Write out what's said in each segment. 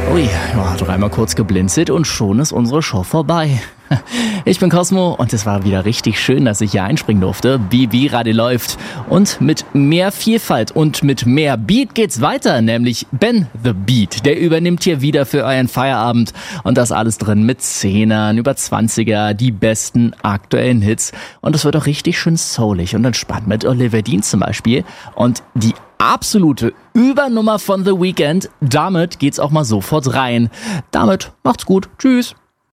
Ui, ja, dreimal kurz geblinzelt und schon ist unsere Show vorbei. Ich bin Cosmo und es war wieder richtig schön, dass ich hier einspringen durfte. BB Radio läuft und mit mehr Vielfalt und mit mehr Beat geht's weiter, nämlich Ben the Beat. Der übernimmt hier wieder für euren Feierabend und das alles drin mit 10ern, über 20er, die besten aktuellen Hits und es wird auch richtig schön soulig und entspannt mit Oliver Dean zum Beispiel und die absolute Übernummer von The Weeknd. Damit geht's auch mal sofort rein. Damit macht's gut. Tschüss.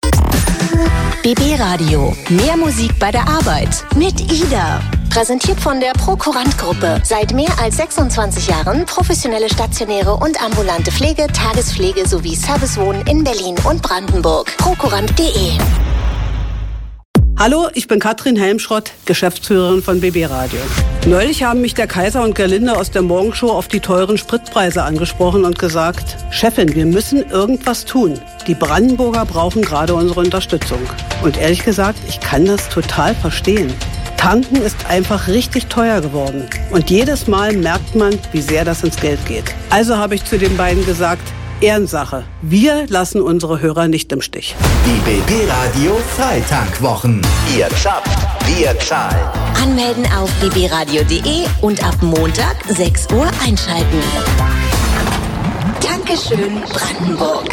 BB Radio. Mehr Musik bei der Arbeit. Mit Ida. Präsentiert von der Prokurant-Gruppe. Seit mehr als 26 Jahren professionelle stationäre und ambulante Pflege, Tagespflege sowie Servicewohnen in Berlin und Brandenburg. Prokurant.de. Hallo, ich bin Katrin Helmschrott, Geschäftsführerin von BB Radio. Neulich haben mich der Kaiser und Gerlinde aus der Morgenshow auf die teuren Spritpreise angesprochen und gesagt, Chefin, wir müssen irgendwas tun. Die Brandenburger brauchen gerade unsere Unterstützung. Und ehrlich gesagt, ich kann das total verstehen. Tanken ist einfach richtig teuer geworden. Und jedes Mal merkt man, wie sehr das ins Geld geht. Also habe ich zu den beiden gesagt, Ehrensache. Wir lassen unsere Hörer nicht im Stich. Die BB Radio Freitankwochen. Ihr schafft, wir zahlen. Anmelden auf bbradio.de und ab Montag 6 Uhr einschalten. Dankeschön, Brandenburg.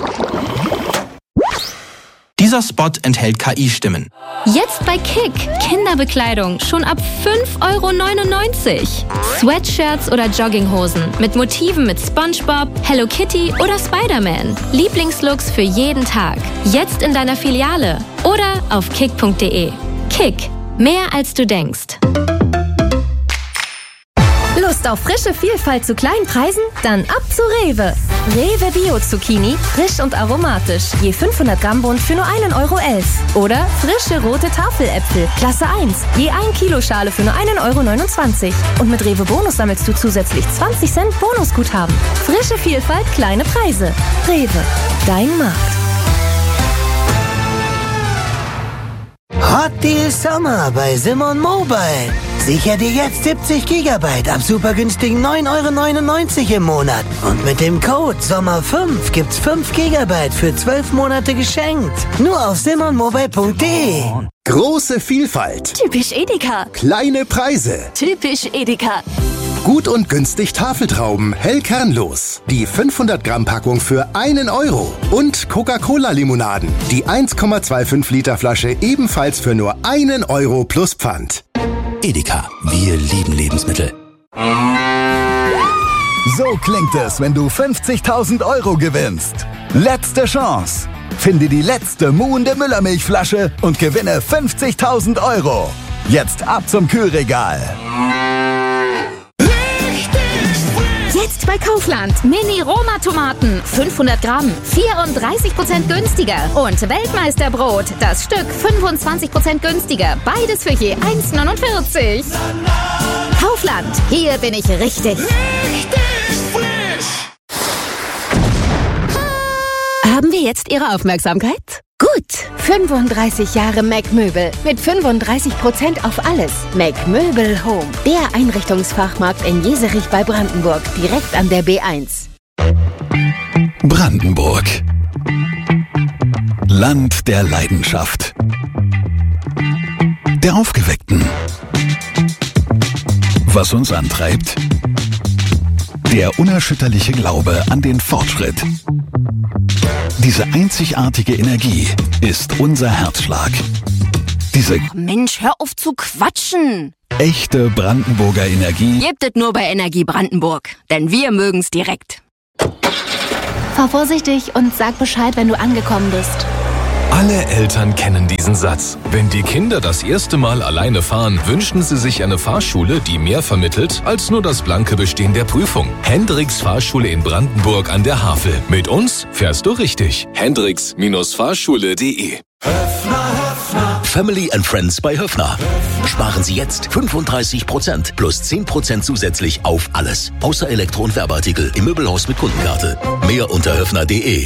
Dieser Spot enthält KI-Stimmen. Jetzt bei Kick. Kinderbekleidung schon ab 5,99 €. Sweatshirts oder Jogginghosen mit Motiven mit SpongeBob, Hello Kitty oder Spider-Man. Lieblingslooks für jeden Tag. Jetzt in deiner Filiale oder auf kick.de. Kick. Mehr als du denkst. Lust auf frische Vielfalt zu kleinen Preisen? Dann ab zu Rewe. Rewe Bio Zucchini, frisch und aromatisch. Je 500 Gramm Bund für nur 1,11 €. Oder frische rote Tafeläpfel, Klasse 1. Je 1 Kilo Schale für nur 1,29 €. Und mit Rewe Bonus sammelst du zusätzlich 20 Cent Bonusguthaben. Frische Vielfalt, kleine Preise. Rewe, dein Markt. Hot Deal Sommer bei Simon Mobile. Sicher dir jetzt 70 GB ab super günstigen 9,99 € im Monat. Und mit dem Code SOMMER5 gibt's 5 GB für 12 Monate geschenkt. Nur auf simonmobile.de. Große Vielfalt. Typisch Edeka. Kleine Preise. Typisch Edeka. Gut und günstig Tafeltrauben, hellkernlos. Die 500 Gramm Packung für 1 €. Und Coca-Cola-Limonaden. Die 1,25 Liter Flasche ebenfalls für nur 1 € plus Pfand. Edeka, wir lieben Lebensmittel. So klingt es, wenn du 50.000 € gewinnst. Letzte Chance. Finde die letzte muhende Müllermilchflasche und gewinne 50.000 €. Jetzt ab zum Kühlregal. Jetzt bei Kaufland. Mini-Roma-Tomaten. 500 Gramm. 34% günstiger. Und Weltmeisterbrot. Das Stück 25% günstiger. Beides für je 1,49 €. Kaufland. Hier bin ich richtig. Haben wir jetzt Ihre Aufmerksamkeit? Gut, 35 Jahre Mac Möbel mit 35% auf alles. Mac Möbel Home, der Einrichtungsfachmarkt in Jeserich bei Brandenburg, direkt an der B1. Brandenburg. Land der Leidenschaft. Der Aufgeweckten. Was uns antreibt? Der unerschütterliche Glaube an den Fortschritt. Diese einzigartige Energie ist unser Herzschlag. Diese Mensch, hör auf zu quatschen! echte Brandenburger Energie Gebt es nur bei Energie Brandenburg, denn wir mögen's direkt. Fahr vorsichtig und sag Bescheid, wenn du angekommen bist. Alle Eltern kennen diesen Satz. Wenn die Kinder das erste Mal alleine fahren, wünschen sie sich eine Fahrschule, die mehr vermittelt als nur das blanke Bestehen der Prüfung. Hendricks Fahrschule in Brandenburg an der Havel. Mit uns fährst du richtig. Hendricks-Fahrschule.de. Family and Friends bei Höffner. Sparen Sie jetzt 35% plus 10% zusätzlich auf alles. Außer Elektro- und Werbeartikel im Möbelhaus mit Kundenkarte. Mehr unter höffner.de.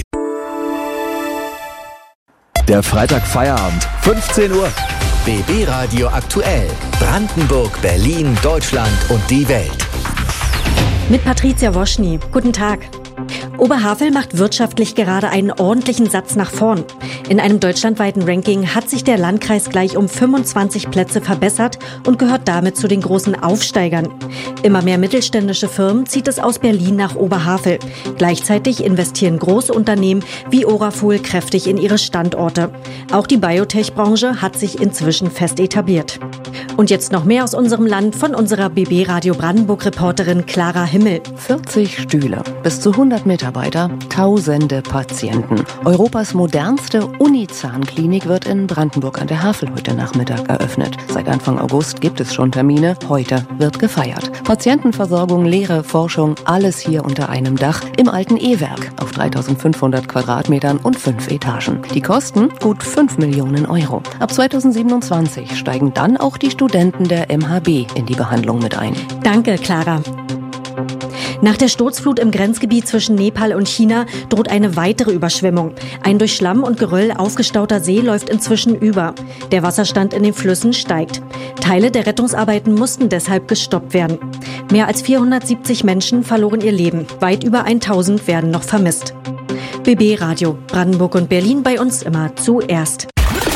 Der Freitag-Feierabend, 15 Uhr. BB Radio aktuell. Brandenburg, Berlin, Deutschland und die Welt. Mit Patricia Woschny. Guten Tag. Oberhavel macht wirtschaftlich gerade einen ordentlichen Satz nach vorn. In einem deutschlandweiten Ranking hat sich der Landkreis gleich um 25 Plätze verbessert und gehört damit zu den großen Aufsteigern. Immer mehr mittelständische Firmen zieht es aus Berlin nach Oberhavel. Gleichzeitig investieren große Unternehmen wie Orafol kräftig in ihre Standorte. Auch die Biotech-Branche hat sich inzwischen fest etabliert. Und jetzt noch mehr aus unserem Land von unserer BB Radio Brandenburg-Reporterin Clara Himmel. 40 Stühle, bis zu 100 Mitarbeiter, tausende Patienten. Europas modernste Uni-Zahnklinik wird in Brandenburg an der Havel heute Nachmittag eröffnet. Seit Anfang August gibt es schon Termine, heute wird gefeiert. Patientenversorgung, Lehre, Forschung, alles hier unter einem Dach im alten E-Werk auf 3500 Quadratmetern und 5 Etagen. Die Kosten gut 5 Millionen Euro. Ab 2027 steigen dann auch die Studenten der MHB in die Behandlung mit ein. Danke, Clara. Nach der Sturzflut im Grenzgebiet zwischen Nepal und China droht eine weitere Überschwemmung. Ein durch Schlamm und Geröll aufgestauter See läuft inzwischen über. Der Wasserstand in den Flüssen steigt. Teile der Rettungsarbeiten mussten deshalb gestoppt werden. Mehr als 470 Menschen verloren ihr Leben. Weit über 1000 werden noch vermisst. BB Radio, Brandenburg und Berlin, bei uns immer zuerst.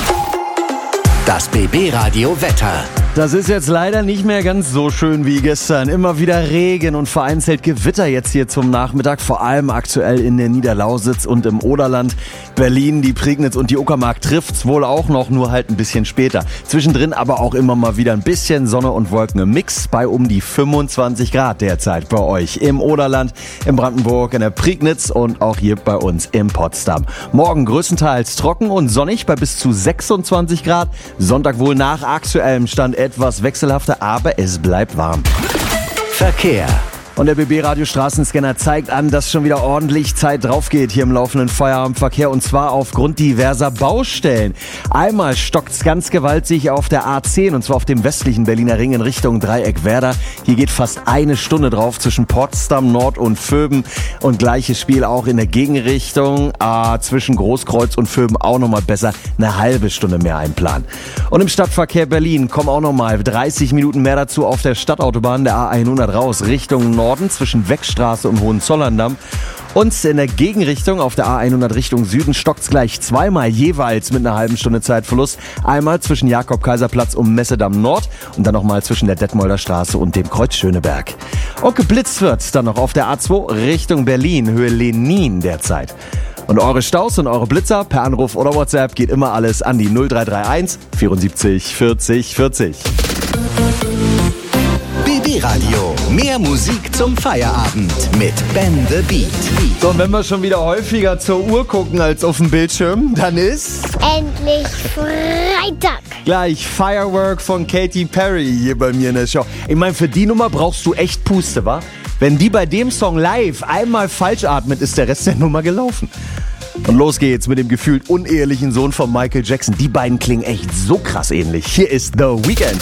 Das BB Radio Wetter. Das ist jetzt leider nicht mehr ganz so schön wie gestern. Immer wieder Regen und vereinzelt Gewitter jetzt hier zum Nachmittag, vor allem aktuell in der Niederlausitz und im Oderland. Berlin, die Prignitz und die Uckermark trifft's wohl auch noch, nur halt ein bisschen später. Zwischendrin aber auch immer mal wieder ein bisschen Sonne und Wolken im Mix bei um die 25 Grad derzeit bei euch im Oderland, in Brandenburg, in der Prignitz und auch hier bei uns in Potsdam. Morgen größtenteils trocken und sonnig bei bis zu 26 Grad. Sonntag wohl nach aktuellem Stand etwas wechselhafter, aber es bleibt warm. Verkehr. Und der BB-Radio Straßenscanner zeigt an, dass schon wieder ordentlich Zeit drauf geht hier im laufenden Feierabendverkehr, und zwar aufgrund diverser Baustellen. Einmal stockt's ganz gewaltig auf der A10, und zwar auf dem westlichen Berliner Ring in Richtung Dreieck-Werder. Hier geht fast eine Stunde drauf zwischen Potsdam Nord und Vöben, und gleiches Spiel auch in der Gegenrichtung. Zwischen Großkreuz und Vöben auch nochmal besser eine halbe Stunde mehr einplanen. Und im Stadtverkehr Berlin kommen auch nochmal 30 Minuten mehr dazu auf der Stadtautobahn der A100 raus, Richtung Norden zwischen Weckstraße und Hohenzollerndamm. Und in der Gegenrichtung auf der A100 Richtung Süden stockt's gleich zweimal jeweils mit einer halben Stunde Zeitverlust. Einmal zwischen Jakob-Kaiser-Platz und Messedamm Nord und dann nochmal zwischen der Detmolder Straße und dem Kreuz Schöneberg. Und geblitzt wird's dann noch auf der A2 Richtung Berlin, Höhe Lenin derzeit. Und eure Staus und eure Blitzer per Anruf oder WhatsApp geht immer alles an die 0331 74 40 40. BB Radio. Mehr Musik zum Feierabend mit Ben the Beat. So, und wenn wir schon wieder häufiger zur Uhr gucken als auf dem Bildschirm, dann ist endlich Freitag. Gleich Firework von Katy Perry hier bei mir in der Show. Ich meine, für die Nummer brauchst du echt Puste, wa? Wenn die bei dem Song live einmal falsch atmet, ist der Rest der Nummer gelaufen. Und los geht's mit dem gefühlt unehelichen Sohn von Michael Jackson. Die beiden klingen echt so krass ähnlich. Hier ist The Weeknd.